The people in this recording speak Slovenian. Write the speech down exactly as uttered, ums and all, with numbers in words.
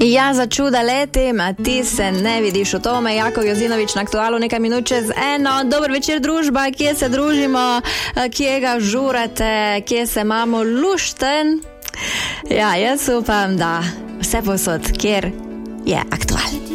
Ja, za čuda letim, a ti se ne vidiš v tome. Jakov Jozinovič na Aktualu nekaj minut čez eno. Dober večer, družba, kje se družimo, kje ga žurate, kje se imamo lušten. Ja, jaz upam, da vse posod, kjer je Aktual.